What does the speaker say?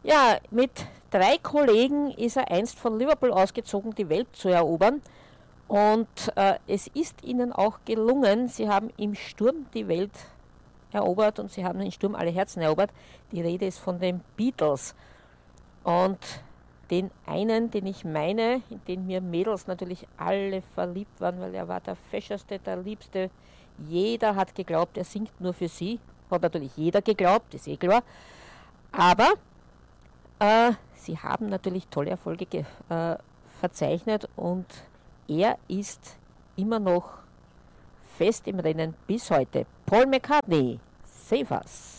Ja, mit 3 Kollegen ist er einst von Liverpool ausgezogen, die Welt zu erobern. Und es ist ihnen auch gelungen. Sie haben im Sturm die Welt erobert und sie haben im Sturm alle Herzen erobert. Die Rede ist von den Beatles. Und den einen, den ich meine, in den mir Mädels natürlich alle verliebt waren, weil er war der fescheste, der liebste. Jeder hat geglaubt, er singt nur für sie. Hat natürlich jeder geglaubt, ist eh klar. Aber sie haben natürlich tolle Erfolge verzeichnet und er ist immer noch fest im Rennen bis heute. Paul McCartney, Save Us.